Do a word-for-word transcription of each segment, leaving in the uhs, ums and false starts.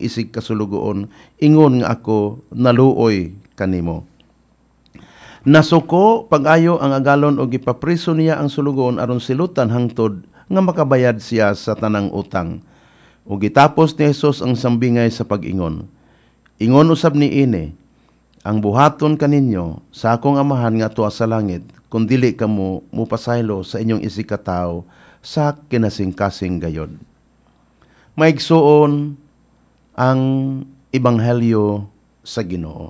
isig kasulugoon, ingon nga ako naluoy kanimo. Nasuko pag-ayo ang agalon og gipapriso niya ang sulugoon aron silutan hangtod nga makabayad siya sa tanang utang. Ug gitapos ni Jesus ang sambingay sa pag-ingon. Ingon usab ni ini, ang buhaton kaninyo sa akong amahan nga tuwa sa langit, kung dili kamo mupasaylo sa inyong isikataw sa kinasing-kasing gayod. Maigsuon ang ebanghelyo sa Ginoo.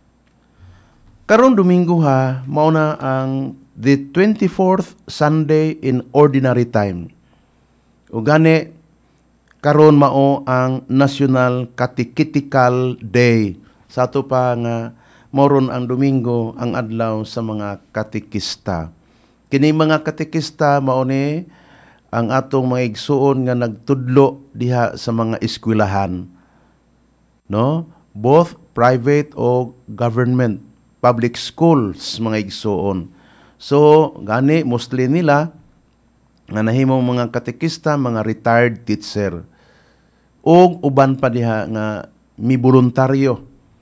Karon Domingo ha, mao na ang the twenty-fourth Sunday in Ordinary Time. O gani, karon mao ang National Catechetical Day. Sa ato pa nga, moron ang Domingo ang adlaw sa mga katekista. Kini mga katekista mao ni ang atong mga igsuon nga nagtudlo diha sa mga eskwelahan. No? Both private o government, public schools mga igsuon. So, gani mostly nila nga nahimong mga katekista, mga retired teacher. O uban pa diha nga mi voluntaryo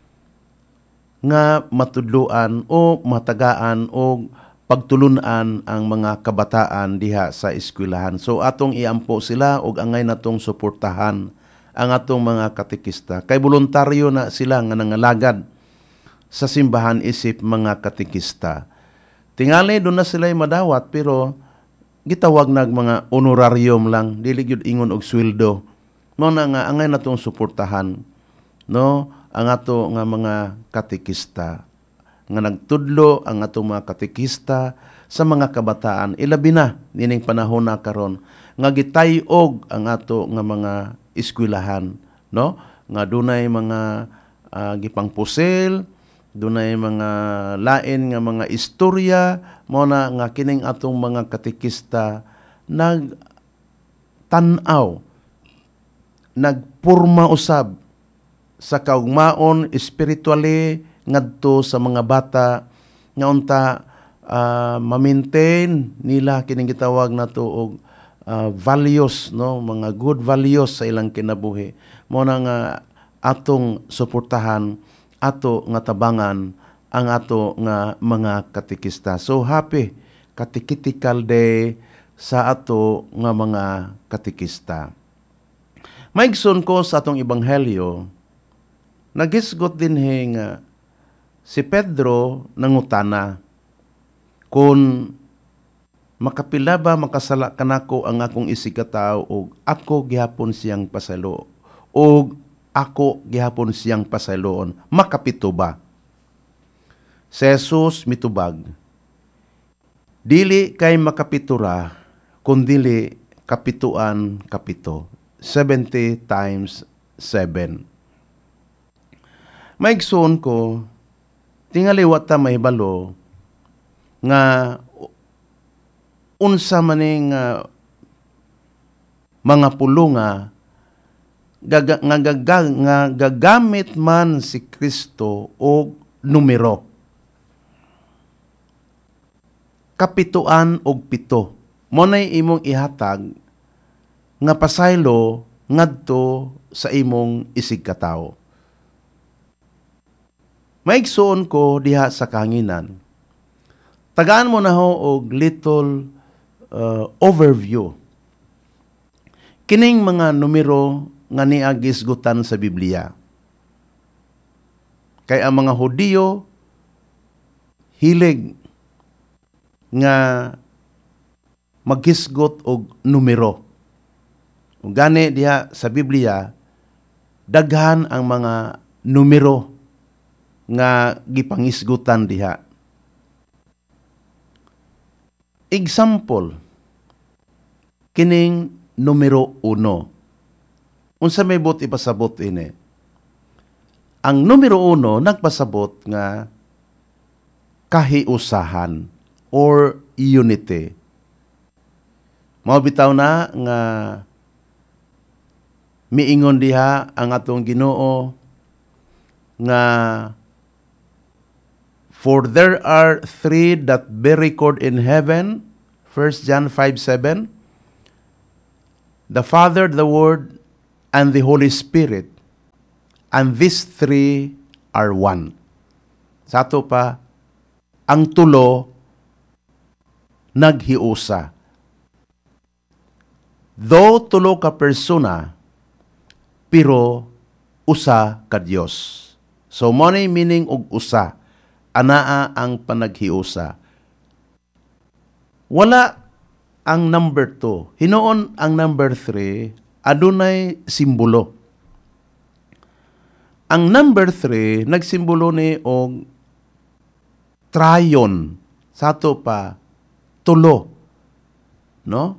nga matudluan o matagaan o pagtulunan ang mga kabataan diha sa eskwelahan. So atong iampo sila og angay natong suportahan ang atong mga katekista. Kay voluntaryo na sila nga nangalagad sa simbahan isip mga katekista. Tingali doon na sila madawat pero gitawag nag mga honorarium lang, dili gyud ingon og sweldo. Mao na nga angay natong suportahan, no, ang ato nga mga katekista nga nagtudlo ang atong mga katekista sa mga kabataan, ilabi na nining panahon na karon nga gitay-og ang ato nga mga eskwelahan, no, nga dunay mga uh, gipangpusil, dunay mga lain nga mga istorya, mo na nga kining atong mga katekista nag tan-aw, nagpurma usab sa kaugmaon spiritually ngadto sa mga bata nga unta uh, ma-maintain nila kining gitawag nato og uh, values, no, mga good values sa ilang kinabuhi. Mo na nga atong suportahan, ato nga tabangan ang ato nga mga katekista. So happy Catechetical Day sa ato nga mga katekista. Maigsoon ko sa atong ebanghelyo, nagisgot din nga si Pedro nangutana kung makapila ba makasala kanako ang akong isigataw og ako gihapon siyang pasalo og ako gihapon siyang pasaloon, makapito ba? Si Jesus mitubag, dili kay makapitura kundili kapituan kapito, seventy times seven. Maigsoon ko, tingali wata mahibalo nga unsa maning uh, mga pulunga gaga, nga, gaga, nga gagamit man si Kristo og numero. Kapituan og pito. Monay imong ihatag nga pasaylo ngadto sa imong isigkatawo. Maigsoon ko diha sa kanginan. Tagaan mo na ho og little uh, overview. Kining mga numero nga niagisgutan sa Biblia. Kay ang mga Hudiyo hilig nga maghisgot og numero. Ug gani diha sa Biblia daghan ang mga numero nga gipangisgutan diha. Example, kining numero uno. Unsa may bot ipasabot ini? Ang numero uno nagpasabot nga kahiusahan or unity. Mao bitaw na nga miingon diha ang atong Ginoo nga for there are three that bear record in heaven, First John five seven, the Father, the Word, and the Holy Spirit, and these three are one. Sa ato pa, ang tulo naghiusa. Though tulo ka persona, pero usa ka Dios. So, mo na meaning og usa. Anaa ang panaghiusa. Wala ang number two. Hinoon ang number three, adunay simbolo. Ang number three, nagsimbolo ni og trion. Sa ato pa, tulo. No?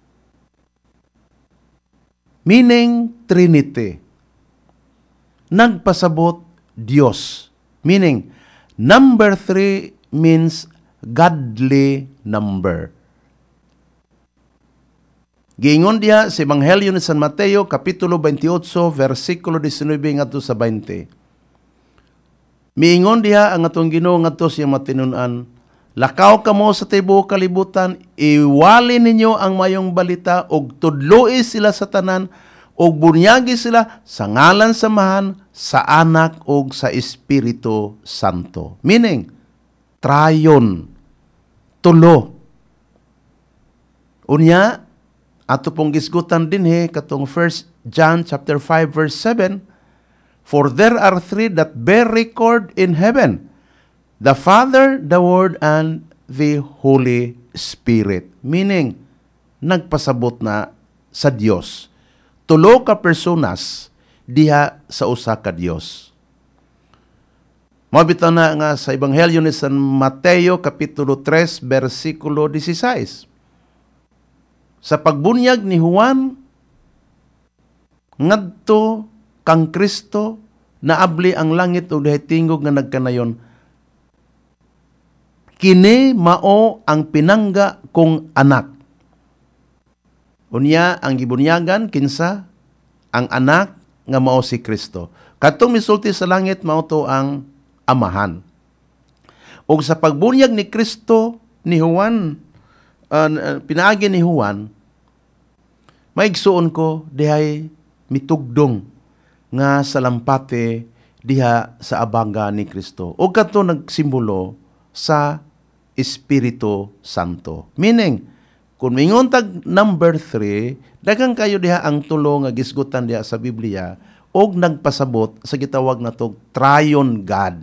Meaning, Trinity. Nagpasabot Diyos. Meaning, number three means godly number. Giingon diha sa Ebanghelyo ni San Mateo, Kapitulo twenty-eight, versikulo nineteen ngadto sa twenty. Miingon diha ang atong Ginoo ngadto sa matinunan, lakaw kamo sa tibuok kalibutan, iwali ninyo ang mayong balita, og tudloi sila sa tanan, og bunyagi sila sa ngalan samahan, sa anak, og sa Espiritu Santo. Meaning, trion, tulo. Unya, ato pong gisgutan din he, katong First John chapter five verse seven, for there are three that bear record in heaven, the Father, the Word, and the Holy Spirit. Meaning, nagpasabot na sa Dios. Tulo ka personas diha sa usa ka Dios. Mabitaw na nga sa Ebanghelyo ni San Mateo, Kapitulo three, versikulo sixteen. Sa pagbunyag ni Juan, ngadto kang Kristo, naabli ang langit ug dahay tingog nga nagkanayon, kini mao ang pinangga kong anak. Unya ang gibunyagan kinsa ang anak nga mao si Kristo. Kadtong misulti sa langit mao to ang amahan. Ug sa pagbunyag ni Kristo ni Juan, uh, pinaagi ni Juan, maigsuon ko dihay mitugdong nga salampate diha sa abaga ni Kristo. Ug kadto nagsimbolo sa Espiritu Santo. Meaning, kung mingon tag number three, daghang kayo diha ang tulo nga gisgutan diha sa Biblia og nagpasabot sa gitawag na tog triune God.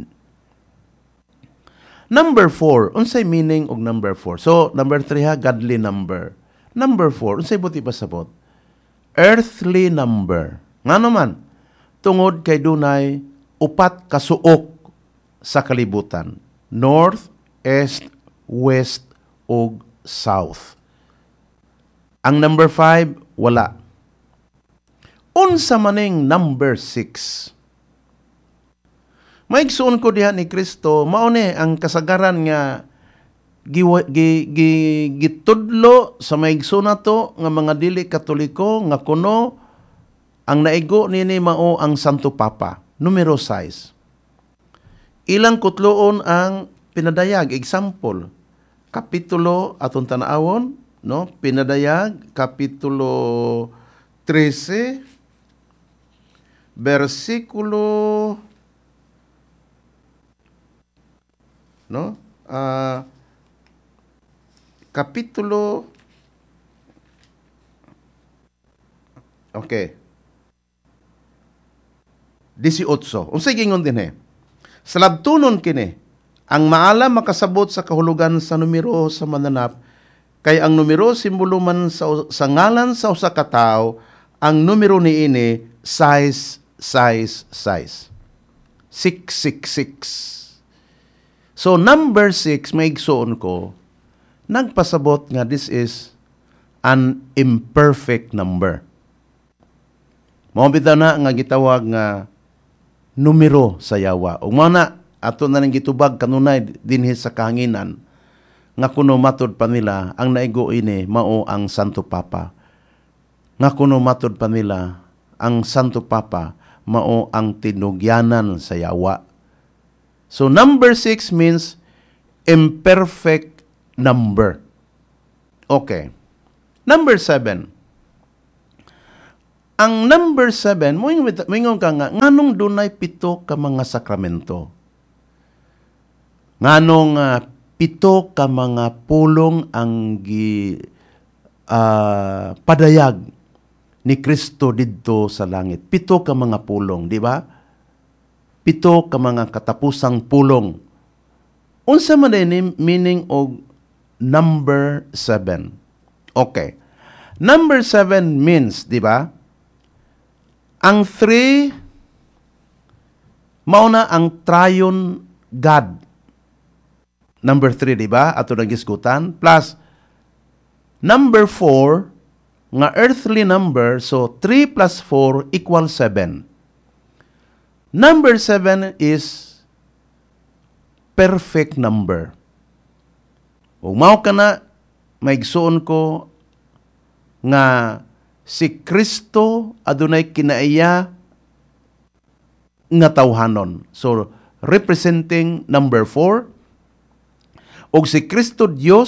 Number four, unsay meaning og number four? So, number three ha, godly number. Number four, unsay buti pasabot? Earthly number. Nga naman, tungod kay dunay upat ka suok sa kalibutan. North, East, West, ug South. Ang number five, wala. Unsa maning number six? Maigsuon ko diha ni Kristo, mao ni ang kasagaran nga gi, gi, gi, gitudlo sa maigsuon nato nga mga dili Katoliko nga kuno ang naigo nini mao ang Santo Papa, numero six. Ilang kutloon ang pinadayag, example, kapitulo atong tanawon, no? Pinadayag kapitulo thirteen, versikulo no? Uh, kapitulo Okay. eighteen. Unsay gingon din eh. Sa labtunon kini, ang maalam makasabot sa kahulugan sa numero sa mananap, kay ang numero simbolo man sa, sa ngalan sa usa ka tawo, ang numero niini size, size, size. six six six. So number six, maigsuon ko, nagpasabot nga this is an imperfect number. Mao bitaw na nga gitawag nga numero sa yawa. Ug mao na ato na nang gitubag kanunay dinhi sa kahanginan nga kuno matud pa nila ang naigo ini mao ang Santo Papa. Nga kuno matud pa nila ang Santo Papa mao ang tinugyanan sa yawa. So number six means imperfect number. Okay. Number seven. Ang number seven, moingon ka nga, nganong dunay pito ka mga sakramento? Nganong uh, pito ka mga pulong ang gi, uh, padayag ni Kristo didto sa langit. Pito ka mga pulong, di ba? Pito ka mga katapusang pulong. Unsa man din meaning og number seven? Okay. Number seven means, di ba? Ang three, mauna ang triune God. Number three, di ba? Ato nagisgutan. Plus, number four, nga earthly number, so three plus four equals seven. Number seven is perfect number. Kung mao ka na, maigsuon ko nga si Kristo adunay kinaiya nga tawhanon. So, representing number four. Og si Kristo Dios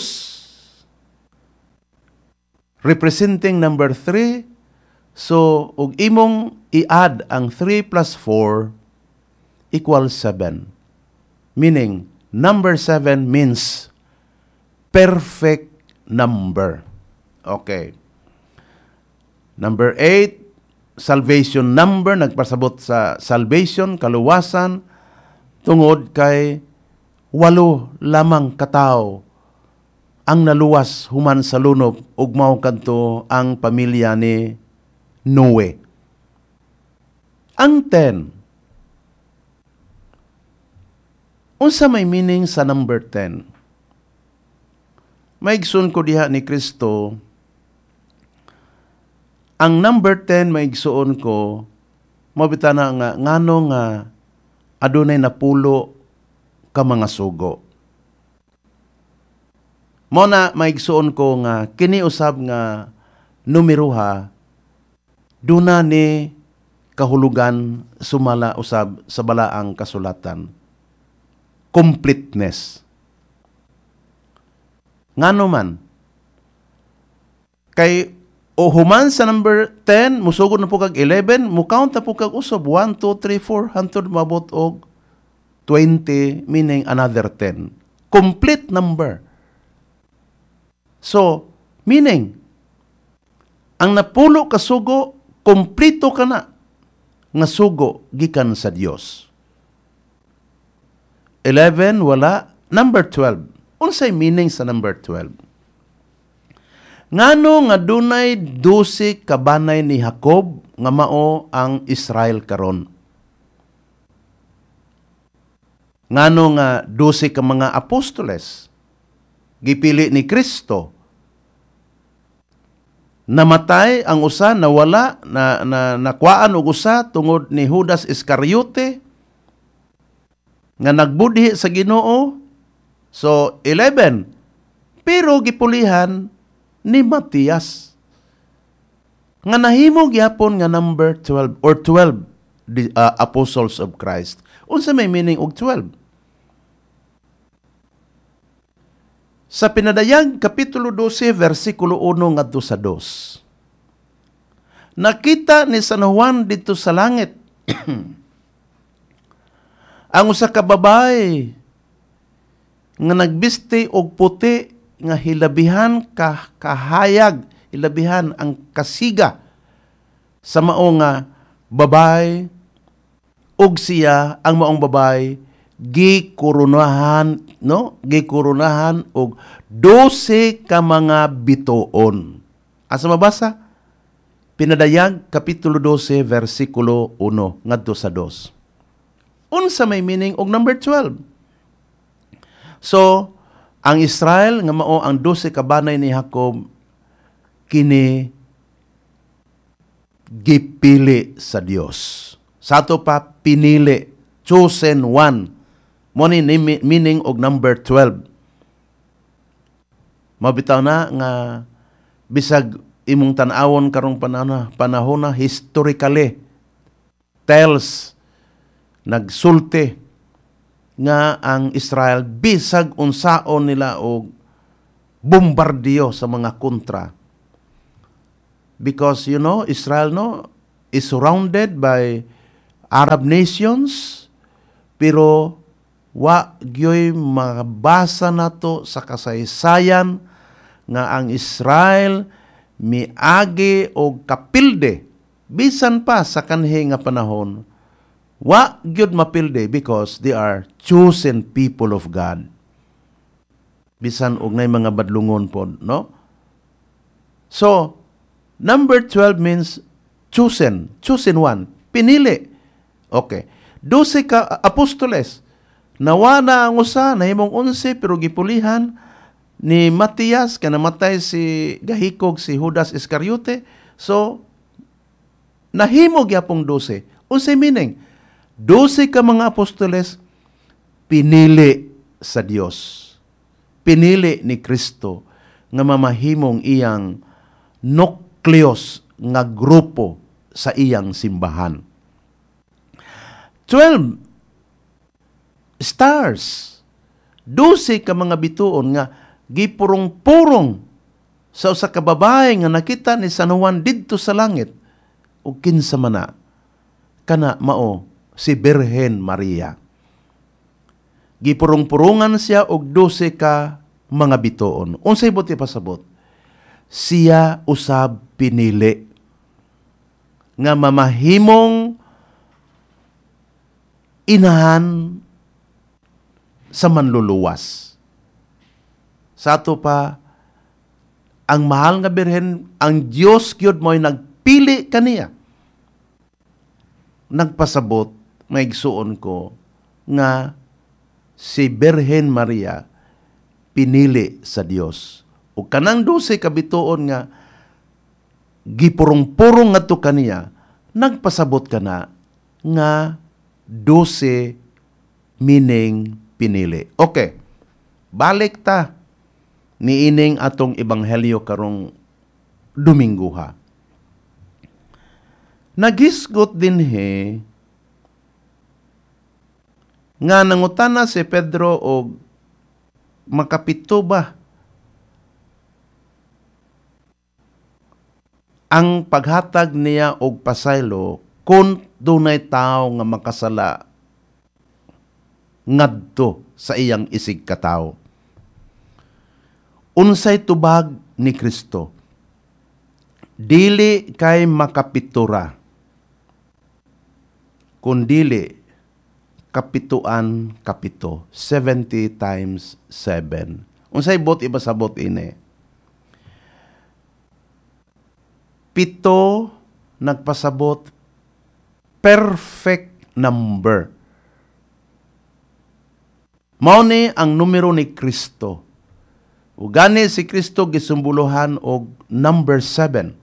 representing number three. So, og imong i-add ang three plus four equals seven. Meaning, number seven means perfect number. Okay. Number eight, salvation number, nagpasabot sa salvation, kaluwasan, tungod kay walo lamang katao ang naluwas human sa lunob, ug mao kadto ang pamilya ni Noe. Ang ten, unsa may meaning sa number ten? Maigsoon ko diha ni Kristo, ang number ten maigsuon ko, mabitana nga, ngano nga adunay napulo ka mga sugo. Mo na maigsuon ko nga, kini usab nga numeroha, duna ni kahulugan sumala usab sa balaang kasulatan. Completeness. Ngano man, kay o human sa number ten, musugod na po kag eleven, mukount na po kag usob, one, two, three, four, hantod mabot og twenty, meaning another ten. Complete number. So, meaning, ang napulo ka sugo, kompleto ka na nga sugo gikan sa Dios. eleven, wala. Number twelve. Unsay meaning sa number twelve? Ngano nga dunay dose kabanay ni Jacob nga mao ang Israel karon? Ngano nga dose ka mga apostoles gipili ni Kristo? Namatay ang usa, nawala, na, na nakwaan og usa tungod ni Judas Iscariote nga nagbudhi sa Ginoo. So eleven. Pero gipulihan ni Matias nga nahimo gyapon nga number twelve or twelve the, uh, apostles of Christ. Unsa may meaning og twelve? Sa Pinadayag kapitulo twelve versikulo one ngadto sa two. Nakita ni San Juan dito sa langit ang usa ka babae nga nagbiste og puti nga hilabihan ka kahayag, hilabihan ang kasiga sa mao nga babay, ug siya ang maong babay gikurunahan, no? Gikurunahan og dose ka mga bituon. Asa mabasa? Pinadayag kapitulo twelve versikulo one ngadto sa two. Unsa may meaning og number twelve? So, ang Israel nga mao ang dose kabanay ni Jacob kini gipili sa Dios. Sato pa pinili, chosen one. Mo ni meaning og number twelve. Mabitaw na nga bisag imong tan-awon karong panahon panahon na historically tells nagsulti nga ang Israel bisag unsaon nila og bombardiyo sa mga kontra. Because, you know, Israel, no, is surrounded by Arab nations, pero wa gyoy mabasa nato sa kasaysayan nga ang Israel miagi og kapilde bisan pa sa kanhi nga panahon. Wa gyud mapilde because they are chosen people of God. Bisan og nay mga badlungon pod, no? So, number twelve means chosen, chosen one, pinili. Okay. Dose ka apostoles. Nawa na ang usa, nahimong onse, pero gipulihan ni Matias, ka namatay si gahikog si Judas Iscariote. So, nahimog yapong dose. Unsay meaning? Dose ka mga apostoles, pinili sa Dios. Pinili ni Kristo nga mamahimong iyang nukleus nga grupo sa iyang simbahan. Twelve stars. Dose ka mga bituon nga gipurong-purong sa usa ka babae nga nakita ni San Juan didto sa langit. O kinsa man na, kana mao si Birhen Maria. Gipurong-purungan siya og dose ka mga bituon. Unsay buti pasabot? Siya usab pinili nga mamahimong inahan sa manluluwas. Sa ato pa, ang mahal nga birhen, ang Diyos gyud mo'y nagpili kaniya. Nagpasabot, may igsuon ko, nga si Birhen Maria pinili sa Diyos. O kanang dose kabituon nga, gipurong-purong nga to kaniya, nagpasabot ka na, nga dose meaning pinili. Okay, balik ta ni ining atong ebanghelyo karong Domingo ha. Nagisgot din he nga nangutana si Pedro og makapito ba ang paghatag niya og pasaylo kung dunay tao nga makasala ngadto sa iyang isig katao. Unsay tubag ni Kristo? Dili kay makapitura, kundili kapituan kapito, seventy times seven. Unsay bot iba sa bot ini? Pito nagpasabot perfect number. Mao ni ang numero ni Kristo. Ug gani si Kristo gisumbuluhan og number seven.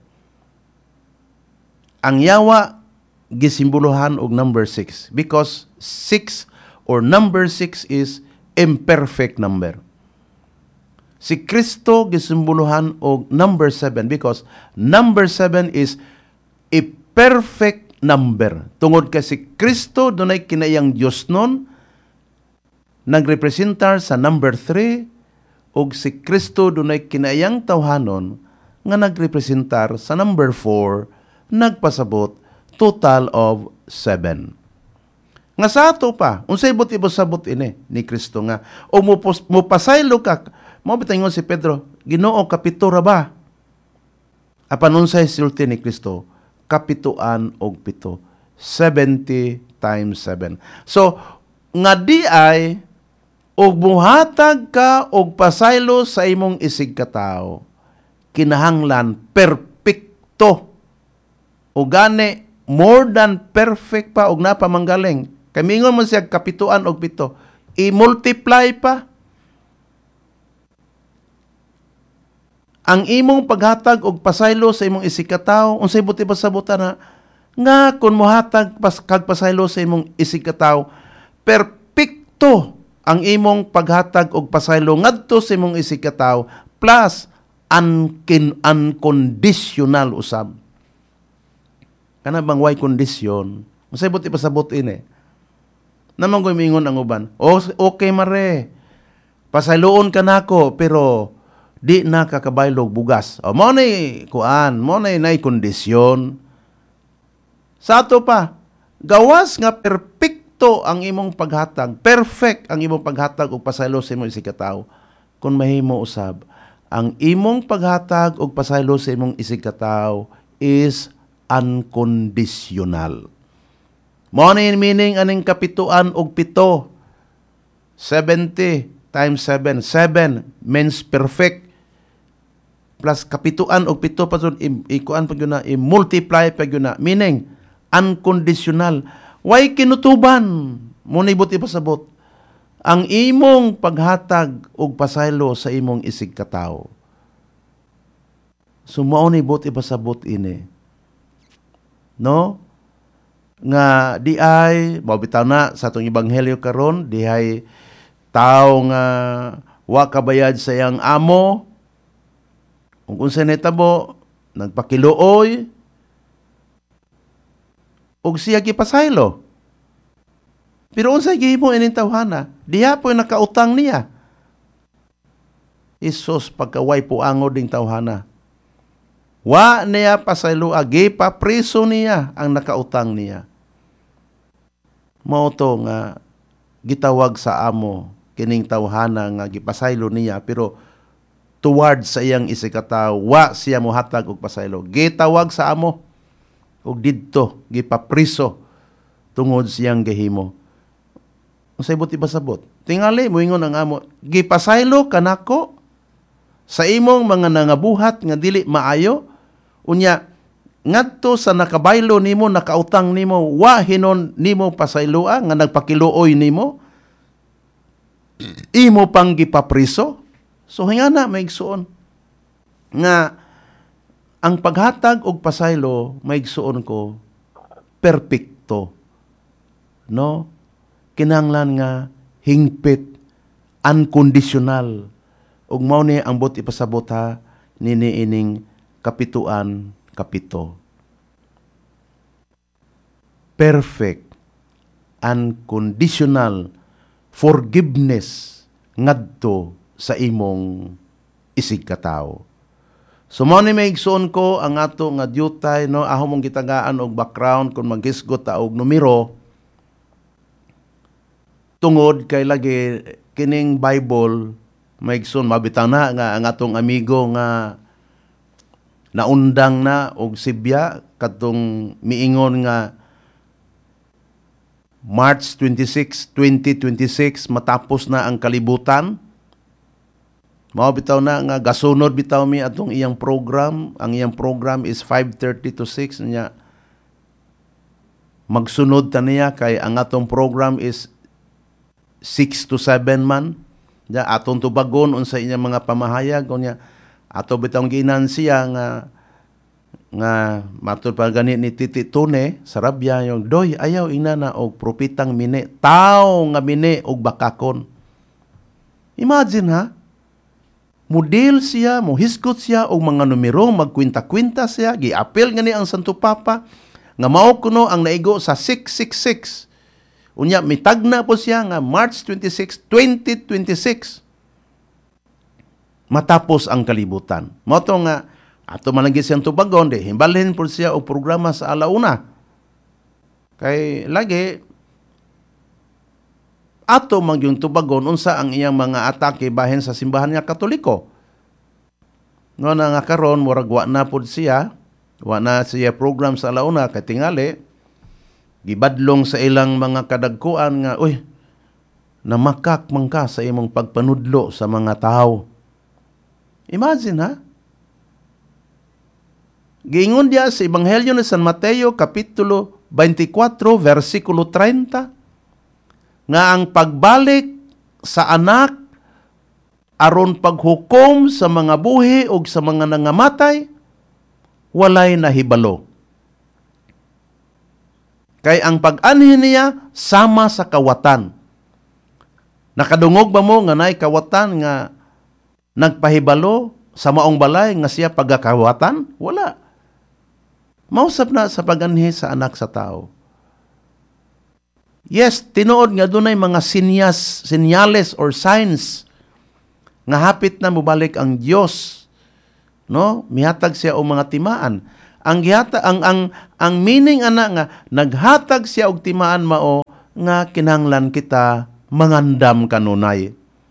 Ang yawa gisimbuluhan og number six because six or number six is imperfect number. Si Kristo gisimbuluhan og number seven because number seven is a perfect number. Tungod kay si Kristo dunay kinayang Dios nun, nagrepresentar sa number three, ug si Kristo dunay kinayang tawhanon nga nagrepresentar sa number four, nagpasabot total of seven. Nga sa ato pa, unsay bot ibosabot ini ni Kristo nga o mupasaylo ka, mao bitangon si Pedro, Ginoo kapito ra ba? Apan unsay sulti ni Kristo? Kapituan og pito. seventy times seven. So, nga di ay og buhatag ka og pasaylo sa imong isig katao, kinahanglan perpekto. O gani, more than perfect pa og napamanggaling. Kamingon mo siya kapituan og pito. I-multiply pa. Ang imong paghatag og pasaylo sa imong isig katao, unsay buti pasabutan na nga kun mohatag pas kag pasaylo sa imong isig katao, perpekto ang imong paghatag og pasaylo ngadto sa imong isig katao plus unkin unconditional usab. Kana bang way condition? Unsay buti pasabot ini? Naman ko mingon ang uban. O okay mare. Pasayloon ka nako pero di na kakabaylog bugas. O mo nay kuan, mo nay nay kondisyon. Sa ato pa, gawas nga perpekto ang imong paghatag, perfect ang imong paghatag og pasaylo sa imong isig katawo. Kung mahimo usab, ang imong paghatag og pasaylo sa imong isig katawo is unconditional. Mao na yung meaning aning kapituan og pito. seventy times seven. seven means perfect. Plus kapituan og pito pa jud ikuan pag yun na, i-multiply pag yun na. Meaning, unconditional. Way kinutuban. Muna ibot ipasabot. Ang imong paghatag og pasaylo sa imong isig katawo. So, mao ni ibot ipasabot ini. No? Nga di ay, mabitaw na sa itong ebanghelyo karon, di ay tao nga wa kabayad sa iyang amo, kung kung sa netabo, nagpakiluoy, og siya gipasaylo. Pero unsay gihimo ining tawhana, diha po nakautang niya. Isus pagkaway po angod ding tawhana. Wa niya pasaylo agi pa preso niya ang nakautang niya. Mao to nga gitawag sa amo kining tawhana nga gipasaylo niya pero towards sa iyang isikataw wa siya mohatag og pasaylo. Gitawag sa amo og didto gipapriso tungod siyang gihimo. Unsay buti pasabot? Tingali moingon ang amo, gipasaylo kanako sa imong mga nangabuhat nga dili maayo. Unya, ngadto sa nakabaylo nimo, nakautang nimo, wa hinon nimo pasayloa, nga nagpakiluoy nimo, imo pang gipapriso. So, hingana, maigsuon. Nga, ang paghatag og pasaylo, maigsuon ko, perpekto. No? Kinahanglan nga, hingpit, unconditional. Ug mao ni ang bot ipasabot ha, nini ining kapituan kapito. Perfect, unconditional forgiveness ngadto sa imong isig katawo. So mao ni maigsuon ko ang ato nga dyutay no aho mong gitagaan og background kung maghisgot ta og numero tungod kay lagi kining Bible maigsoon mabitaw na nga ang atong amigo nga naundang na og Sibya katong miingon nga March twenty-sixth, twenty twenty-six matapos na ang kalibutan. Mao bitaw na nga gasunod bitaw mi atong iyang program. Ang iyang program is five thirty to six niya. Magsunod ta niya kay ang atong program is six to seven man. Ya atong tubagon unsa inyang mga pamahayag unya ato bitong ginan siya nga nga matud pa gani ni Titi Tune Sarabia yung doy ayaw ina na og propitang mini tao nga mini og bakakon. Imagine ha, model siya, mohisgot siya og mga numero, magkwinta-kwinta siya, giapil ngani ang Santo Papa nga mao kuno ang naigo sa six six six. Unya mitagna po siya nga March twenty-sixth, twenty twenty-six. Matapos ang kalibutan. Mao to nga ato malagi siyang tubagon di himbalhin po siya og programa sa alauna. Kay lagi ato man yung tubagon unsa ang iyang mga atake bahin sa simbahan nga Katoliko. No na nga karon murag wa na pod siya, wa na siya program sa alauna kay tingali gibadlong sa ilang mga kadagkuan nga uy namakak man ka sa imong pagpanudlo sa mga tao. Imagine ha. Giingon diya sa Ebanghelyo ni San Mateo kapitulo twenty-four versikulo thirty nga ang pagbalik sa anak aron paghukom sa mga buhi o sa mga nangamatay walay nahibalo. Kay ang pag-anhin niya sama sa kawatan. Nakadungog ba mo nga nay kawatan nga nagpahibalo sa maong balay nga siya pagakawatan? Wala. Mausap na sa pag-anhi sa anak sa tao. Yes, tinuod nga dunay mga sinyas, sinyales or signs nga hapit na mubalik ang Dios. No? Mihatag siya o mga timaan. Ang gihata ang ang ang meaning ana nga naghatag siya og timaan mao nga kinahanglan kita mangandam kanunay.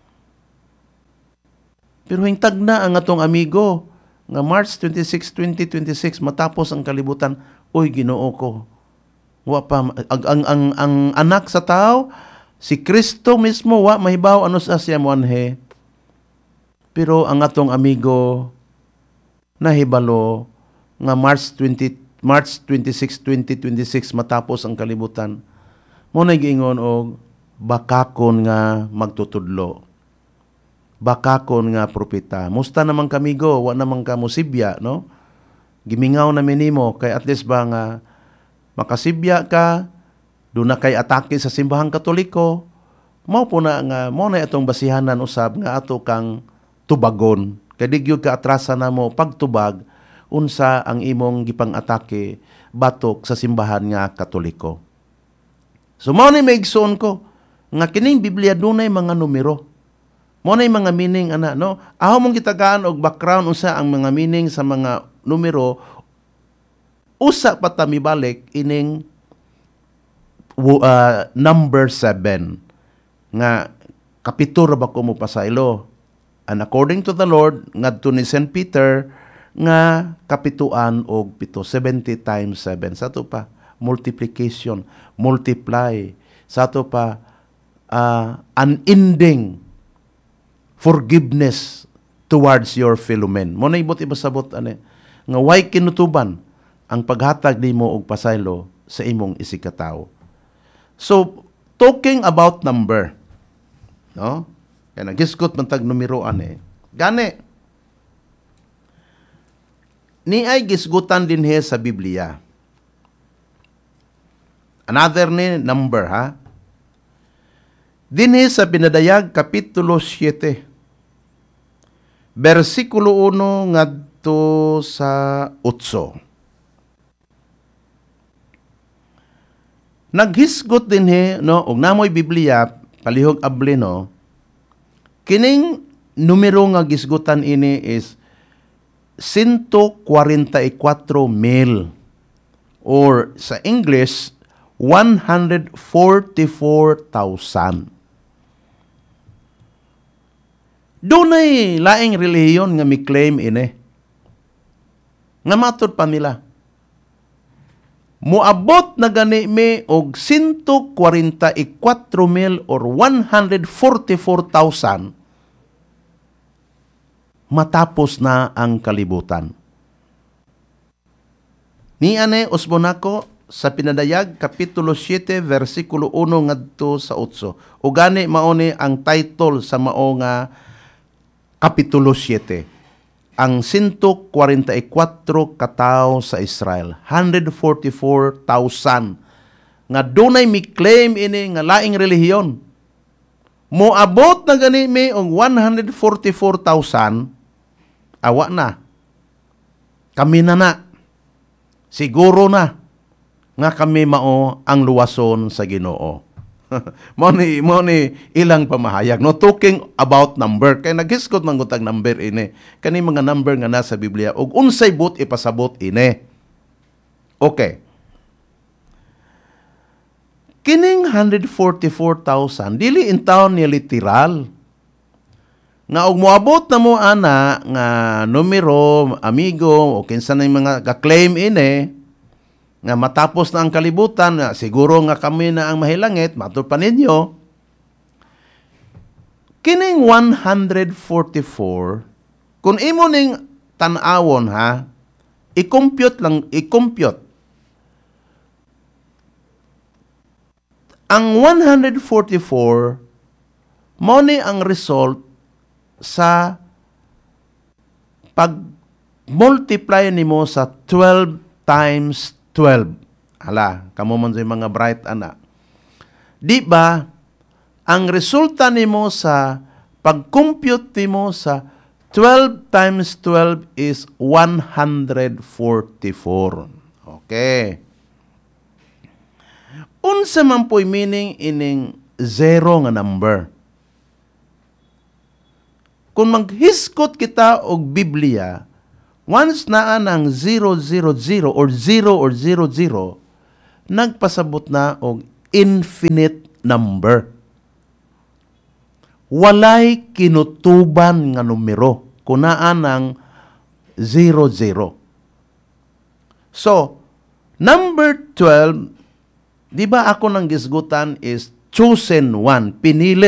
Pero hingtag na ang atong amigo nga March twenty-sixth, twenty twenty-six matapos ang kalibutan, oy Ginoo ko. Wa pa ang ang ang, ang anak sa tao si Kristo mismo wa mahibaw ano sa siya moanhe. Pero ang atong amigo nahibalo nga March twentieth March twenty-sixth, twenty twenty-six matapos ang kalibutan. Mo na giingon og bakakon nga magtutudlo. Bakakon nga propeta. Musta naman kamigo, wa naman ka musibya, no? Gimingaw na minimo kay at least ba nga makasibya ka, doon na kay atake sa simbahang Katoliko, mao po na nga, mo na itong basihanan usab nga ato kang tubagon. Kay di gyud ka atrasa na mo pagtubag, unsa ang imong gipang atake batok sa simbahan nga Katoliko. So mao ni maigsoon ko, nga kining Biblia dunay mga numero. Mo na mga meaning ana no. Aho mong gitagaan og background unsa ang mga meaning sa mga numero usa pa ta mibalik ining uh, number seven nga kapito ra ba ko mo pasaylo. And according to the Lord ngadto ni Saint Peter nga kapituan og pito, seventy times seven. Sa to pa multiplication, multiply. Sa to pa uh, unending forgiveness towards your fellow men. Mo na ibot ibasabot ane nga way kinutuban ang paghatag nimo og pasaylo sa imong isikatawo. So talking about number, no? Kaya nagisgot man tag numero ane. Gani ni ay gisgutan din he sa Biblia. Another ni number ha. Dinhi sa Pinadayag kapitulo seven. Versikulo one ngadto sa eight. Naghisgot din he, no, og namoy Biblia, palihog abli, no, kining numero nga gisgutan ini is one hundred forty-four mil or sa English, one hundred forty-four thousand. Dunay laing relihiyon nga mi-claim ini. Nga matod pa nila. Muabot na gani mi og one hundred forty-four mil or one hundred forty-four thousand matapos na ang kalibutan. Ni ane usbonako sa Pinadayag kapitulo seven versikulo one ngadto sa eight. O gani mao ni ang title sa mao nga kapitulo seven. Ang one hundred forty-four katao sa Israel, one hundred forty-four thousand nga dunay mi-claim ini nga laing relihiyon. Moabot na gani mi og one hundred forty-four thousand, awa na. Kami na na. Siguro na nga kami mao ang luwason sa Ginoo. mo ni mo ni ilang pamahayag, no, talking about number kay naghisgot man gutag number ini kani mga number nga nasa Biblia ug unsay but ipasabot ini. Okay, kining one hundred forty-four thousand dili in town ni literal nga og moabot na mo ana nga numero amigo o kinsa na mga ka-claim ini nga matapos na ang kalibutan, nga siguro nga kami na ang mahilangit, matud pa ninyo, kining one hundred forty-four, kung imo ning tan-awon ha, i-compute lang, i-compute. Ang one hundred forty-four, mo ni ang result sa pag-multiply nimo sa twelve times twelve. Hala, kamo man sa mga bright ana. Di ba, ang resulta nimo sa pag-compute nimo sa twelve times twelve is one hundred forty-four. Okay. Unsa man po'y meaning ining zero nga number? Kung maghiskot kita og Biblia, Once naa ng zero zero zero or zero or zero zero, nagpasabot na og infinite number. Walay kinutuban nga numero kunaan ng zero zero. So, number twelve, di ba ako nang gisgutan is chosen one, pinili.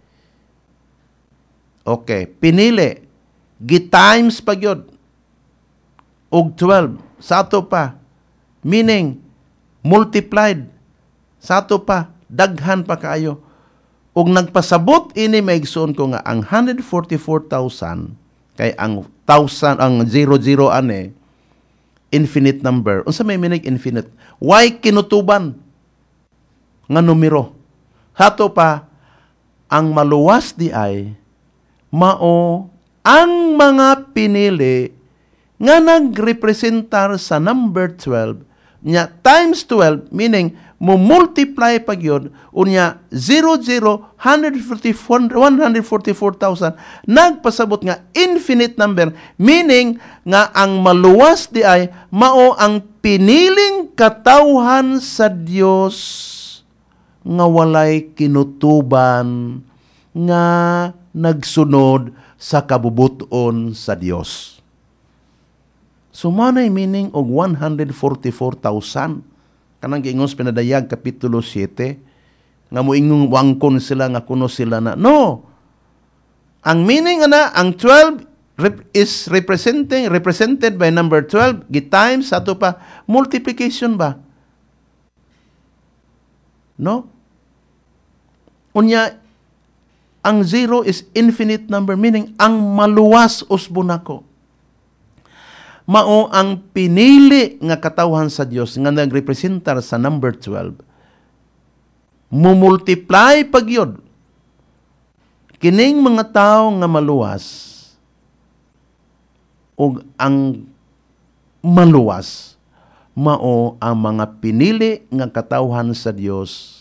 Okay, pinili. Gitimes pa gyud og twelve sa ato pa. Meaning, multiplied sa ato pa, daghan pa kaayo. Ug nagpasabot ini maigsoon ko nga ang one hundred forty-four thousand kay ang thousand ang zero zero ane infinite number. Unsa may meaning infinite? Why kinutuban nga numero? Hato pa ang maluwas di ay mao ang mga pinili nga nagrepresentar sa number twelve nya times twelve, meaning mo multiply pag yun, unya zero zero one hundred forty-four thousand nagpasabot nga infinite number, meaning nga ang maluwas di ay mao ang piniling katawhan sa Dios nga walay kinutuban nga nagsunod sa kabubuton sa Dios. So, manay meaning og one hundred forty-four thousand. Kanang giingos pinadayag kapitulo seven, nga moingong wangkon sila nga kuno sila na. No! Ang meaning ana, ang twelve rep- is representing, represented by number twelve, gitimes, ato pa, multiplication ba? No? Unya, ang zero is infinite number, meaning ang maluwas usbon ako. Mao ang pinili nga katawhan sa Dios nga nagrepresentar sa number twelve. Mumultiply pagyod kining mga tawo nga maluwas ug ang maluwas mao ang mga pinili nga katawhan sa Dios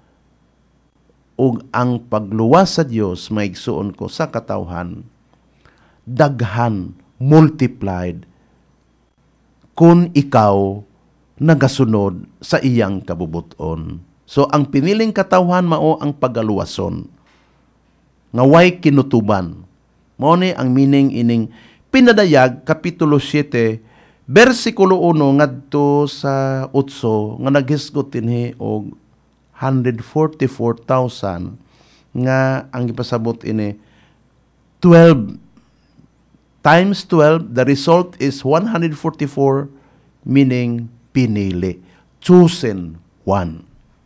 ug ang pagluwas sa Dios maigsuon ko sa katawhan daghan, multiplied kung ikaw nagasunod sa iyang kabubuton. So, ang piniling katawhan mao ang pagaluwason. Nga way kinutuban. Mao ni ang meaning ining pinadayag, Kapitulo seven, versikulo one ngadto sa eight, nga naghisgot dinhi og one hundred forty-four thousand nga ang ipasabot ini twelve times twelve, the result is one hundred forty-four, meaning pinili. Chosen one.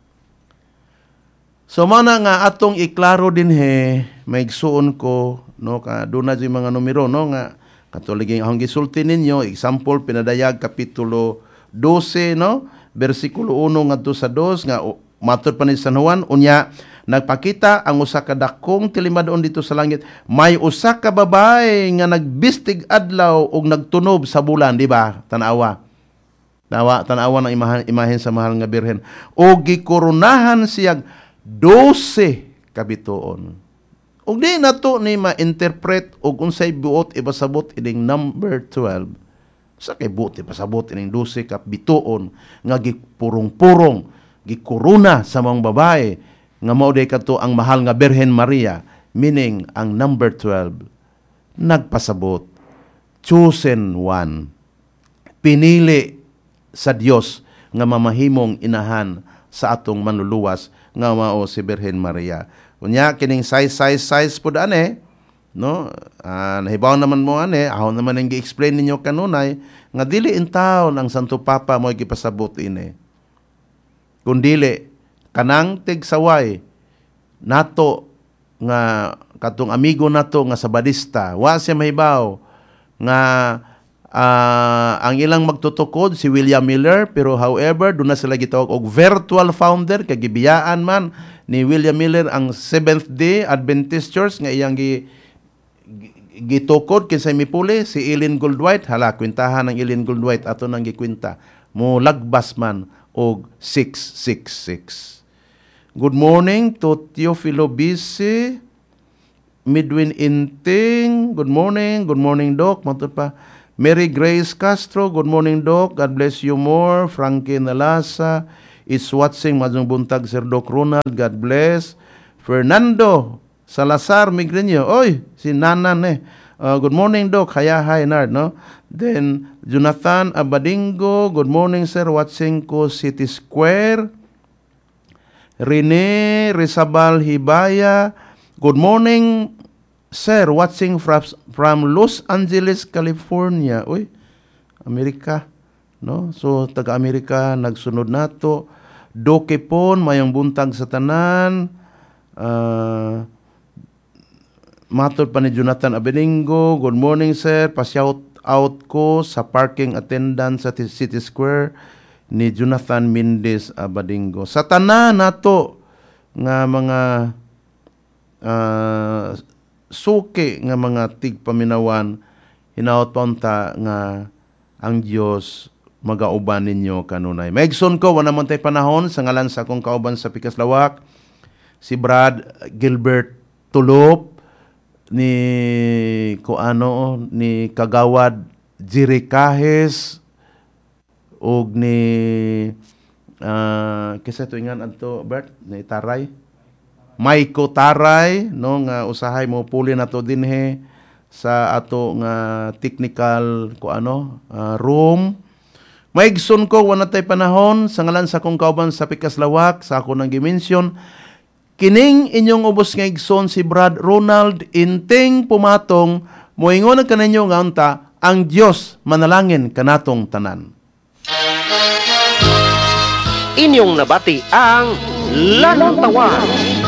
So, mana nga atong iklaro din he, maigsuon ko, no, ka, doon na yung mga numero, no, nga, katuliging akong gisulti ninyo, example, pinadayag, kapitulo twelve, no, versikulo one nga to sa two, nga, matod pa ni San Juan, unya, nagpakita ang usa ka dakong tilimadon dito sa langit. May usa ka babae nga nagbistig adlaw ug nagtunob sa bulan, di ba? Tanawa. Nawa tanawa ng imahen, imahen sa mahal nga birhen. O gikoronahan siyag twelve kabituon. Ug di nato ni ma-interpret og unsay buot ipasabot ining number twelve. Sa kay buot ipasabot ining twelve ka bituon nga gipurong-purong, gikorona sa mga babae nga mao day kadto ang mahal nga Birhen Maria, meaning ang number twelve nagpasabot, chosen one, pinili sa Dios nga mamahimong inahan sa atong manluluwas nga mao si Birhen Maria. Unya kining size size size pud ane, no, uh, nahibaw naman mo ane, aho naman ang gi-explain ninyo kanunay nga dili in taon ang Santo Papa mo gipasabot ini, kundili kanang tigsaway nato nga katong amigo nato nga Sabadista, wa siya mahibaw nga uh, ang ilang magtutukod si William Miller, pero however doon na sila gitawag og virtual founder, kagibiyaan man ni William Miller ang Seventh-day Adventist Church nga iyang gi gitukod kinsay mipuli si Ellen Goldwhite. Hala, kwintahan ng Ellen Goldwhite ato nang gikwinta mo lagbas man og six six six. Good morning to Teofilo Bisi, Midwin Inting. Good morning. Good morning, Doc. Matod pa. Mary Grace Castro, good morning, Doc. God bless you more. Frankie Nalasa is watching. Majong buntag, Sir Doc Ronald. God bless. Fernando Salazar Migreño. Oy, si Nanan eh. Uh, good morning, Doc. Haya, hi, Nard, no? Then, Jonathan Abadingo. Good morning, sir. Watching ko City Square. Rene Rizabal Hibaya. Good morning, sir. Watching from, from Los Angeles, California. Uy, Amerika. No? So, taga-Amerika, nagsunod nato. Doke pon, mayong buntag sa tanan. Uh, matod pa ni Jonathan Abeningo. Good morning, sir. Pa-shout out ko sa parking attendant sa City Square ni Jonathan Mendez Abadingo. Sa tanan nato nga mga uh, suki nga mga tigpaminawan, hinaot paunta nga ang Dios magauban ninyo kanunay. Maigson ko, wala man tay panahon, sa ngalan sa akong kauban sa Pikas Lawak, si Brad Gilbert Tulop, ni ko ano, ni Kagawad Jiricahes, og ni uh, kisa tuingan adto Bert ni Taray Maiko Taray, no, nga usahay mo puli nato dinhe sa ato nga technical ko ano uh, room. Maigson ko wala tay panahon, sa ngalan sa akong kauban sa Pikas Lawak, sa ako nang gimension, kining inyong ubos nga igsoon si Brad Ronald Inting Pumatong, moingon ka ninyo nga unta, ang Dios manalangin kanatong tanan. Inyong nabati ang Lantawan.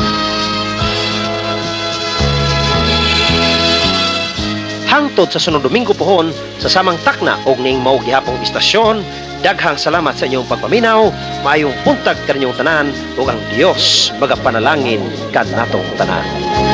Hangtod sa sunod Domingo pohon, sa samang takna og ning mao gihapong istasyon, daghang salamat sa inyong pagpaminaw, maayong buntag kaninyong tanan, ug ang Dios magapanalangin kanatong tanan.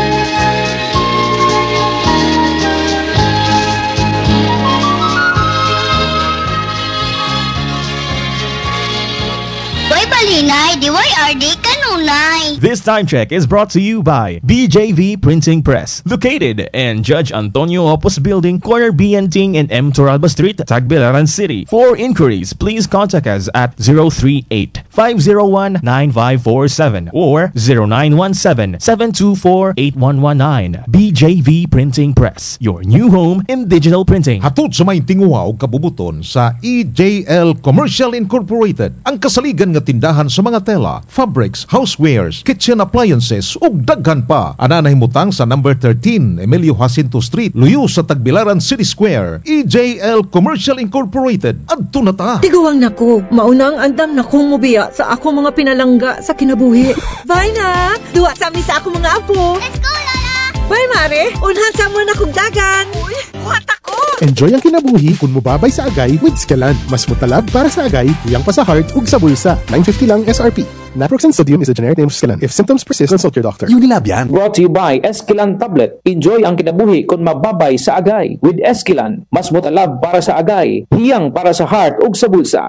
Balinay, D Y R D kanunay. This time check is brought to you by B J V Printing Press, located in Judge Antonio Opus Building, corner B and Ting and M. Toralba Street, Tagbilaran City. For inquiries, please contact us at zero three eight, five zero one, nine five four seven or zero nine one seven, seven two four, eight one one nine. B J V Printing Press, your new home in digital printing. Hatod sa may tinguha o kabubuton sa E J L Commercial Incorporated, ang kasaligan nga tindahan sa mga tela, fabrics, housewares, kitchen appliances ug daghan pa. Ana nahimutang sa number thirteen Emilio Jacinto Street, luyo sa Tagbilaran City Square. E J L Commercial Incorporated. Adto na ta. Tiguang nako, maunang andam na kong mubiya sa ako mga pinalangga sa kinabuhi. Bye na! Duwa sa amin sa ako mga apo. Let's go, Lola! Bye, Mare! Unhan sa mo na kong dagan. Uy, kuhat ako! Enjoy ang kinabuhi kung mubabay sa agay with Skelan. Mas mutalab para sa agay, tuyang pa sa heart ug sa bulsa. nine fifty lang S R P. Naproxen sodium is a generic name of Skelan. If symptoms persist, consult your doctor. Unilab yan. Brought to you by Esquilan Tablet. Enjoy ang kinabuhi kung mababay sa agay. With Esquilan, mas mutalab para sa agay, hiyang para sa heart ug sa bulsa.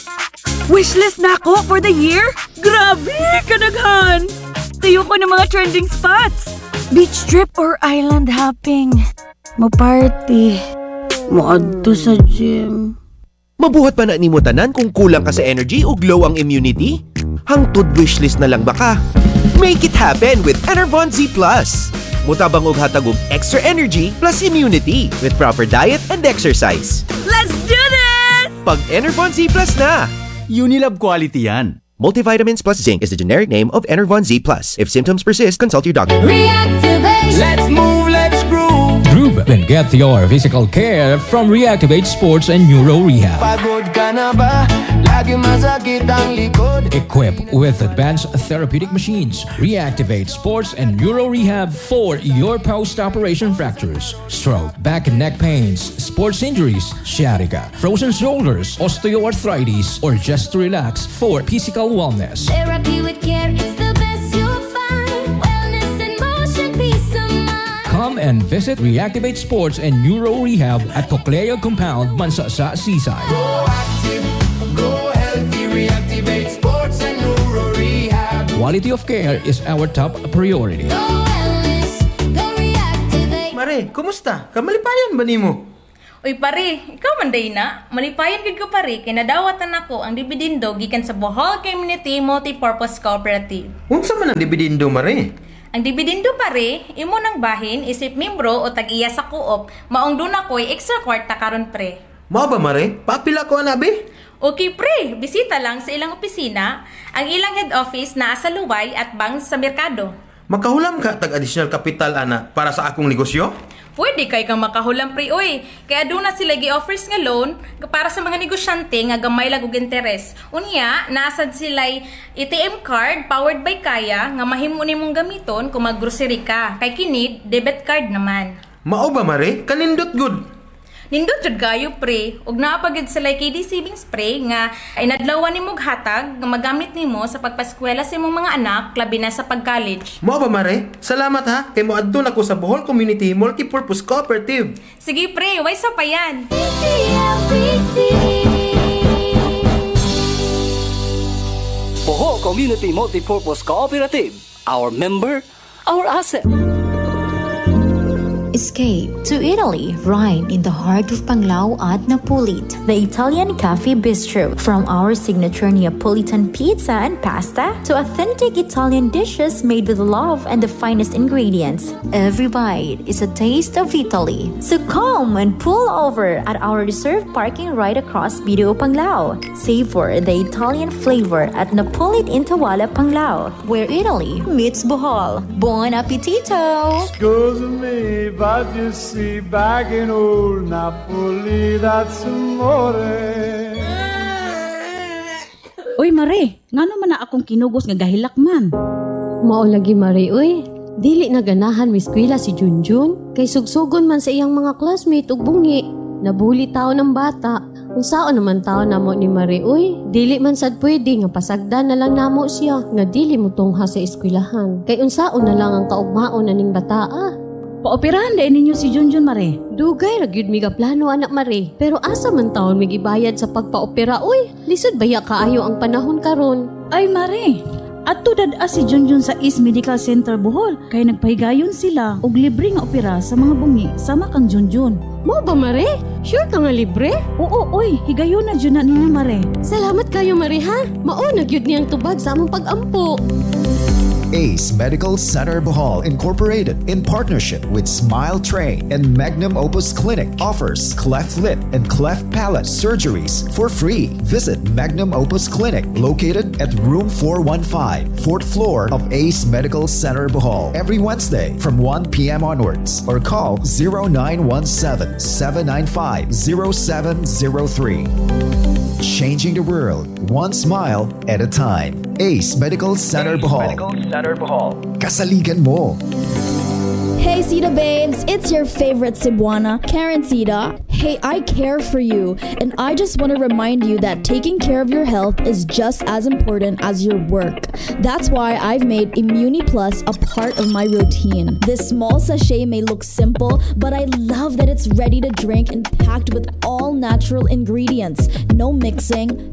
Wishlist na ako for the year? Grabe, kanaghan! Tayo ko ng mga trending spots. Beach trip or island hopping. Mo-party. Mo-adto sa gym. Mabuhat pa na ni mo tanan kung kulang ka sa energy o low ang immunity? Hangtod wishlist na lang baka? Make it happen with Enervon Z Plus. Mutabang og hatag og extra energy plus immunity with proper diet and exercise. Let's do this! Pag Enervon Z Plus na! Unilab quality yan. Multivitamins plus zinc is the generic name of Enervon Z Plus. If symptoms persist, consult your doctor. Reactivate. Let's move, let's groove. Groove, then get your physical care from Reactivate Sports and Neuro Rehab. Pagod ka na ba? Lagi masakit ang likod. Equipped with advanced therapeutic machines, Reactivate Sports and Neuro Rehab for your post-operation fractures, stroke, back and neck pains, sports injuries, sciatica, frozen shoulders, osteoarthritis, or just to relax for physical wellness. Therapy with care, it's the best you'll find. Wellness in motion, peace of mind. Come and visit Reactivate Sports and Neuro Rehab at Coclea Compound, Mansasa, Seaside. Go active, go healthy, Reactivate Sports and Neuro Rehab. Quality of care is our top priority. Go wellness, go Reactivate. Mare, kumusta? Kamalipayon ba nimo? Uy pare, ikaw man day na. Malipayan gid ko pare, kay nadawatan ako ang dibidindo gikan sa Bohol Community Multipurpose Cooperative. Unsa man ang dibidindo mare? Ang dibidindo pare, imo nang bahin isip membro o tag-iya sa co-op, maong duna ko'y extra kwarta karon pre. Mao ba mare? Papila ko ana be? Okay pre, bisita lang sa ilang opisina, ang ilang head office naa sa Luway at Bangs sa Merkado. Makahulam ka tag additional capital ana para sa akong negosyo? Pwede kay kang makahulam pre oy. Kaya doon na sila gi-offers nga loan para sa mga negosyante nga gamay lag og interes. Unya, naasad sila'y A T M card powered by Kaya nga mahimo nimong gamiton kung mag-grocery ka. Kay kini debit card naman. Mao ba mare? Kanindot good. Nindot jud gayo pre, ug naapagid sila K D saving spray nga inadlawan nimog hatag nga magamit nimo sa pagpaskwela sa imong mga anak labi na sa pag-college. Mao ba mare? Salamat ha, kay moadto nako sa Bohol Community Multipurpose Cooperative. Sige pre, way sa pa yan. Bohol Community Multipurpose Cooperative. Our member, our asset. Escape to Italy, right in the heart of Panglao at Napolit, the Italian Cafe Bistro. From our signature Neapolitan pizza and pasta to authentic Italian dishes made with love and the finest ingredients, every bite is a taste of Italy. So come and pull over at our reserved parking right across Bideo Panglao. Savor the Italian flavor at Napolit in Tawala, Panglao, where Italy meets Bohol. Buon appetito! Excuse me, but you see, back in old Napoli, that's amore. Uy, Mare, ngano man na akong kinugos nga gahilak man? Mao lagi, Mare, uy. Dili na ganahan mi eskwela si Junjun. Kay sugsugon man sa iyang mga classmate ug bungi. Nabuli tao ng bata. Unsaon naman tao namo ni Mare, uy. Dili man sad pwede nga pasagdan na lang namo siya nga dili mo tungha sa eskwelahan. Kay unsaon na lang ang kaugmaon aning bataa. Paoperahan dahil ninyo si Junjun, Mare. Dugay, ragyod mi plano anak, Mare. Pero asa man taon mig ibayad sa pagpaopera, uy. Lisod baya kaayo ang panahon karon. Ay, Mare. At tudad si Junjun sa East Medical Center Bohol. Kaya nagpahigayon sila og libre nga opera sa mga bungi sama kang Junjun. Mo ba, Mare? Sure ka nga libre? Oo, oy. Higayon na dyan na ninyo, Mare. Salamat kayo, Mare, ha? Mao, nagyod niyang tubag sa among pag-ampo. Ace Medical Center Bohol Incorporated, in partnership with Smile Train and Magnum Opus Clinic, offers cleft lip and cleft palate surgeries for free. Visit Magnum Opus Clinic, located at room four one five, fourth floor of Ace Medical Center Bohol, every Wednesday from one p.m. onwards, or call zero nine one seven, seven nine five, zero seven zero three. Changing the world, one smile at a time. Ace Medical Center Bohol. Medical Center Bohol. Kasaligan mo. Hey Sita babes, it's your favorite Cebuana, Karen Sita. Hey, I care for you, and I just want to remind you that taking care of your health is just as important as your work. That's why I've made Immuni Plus a part of my routine. This small sachet may look simple, but I love that it's ready to drink and packed with all natural ingredients. No mixing,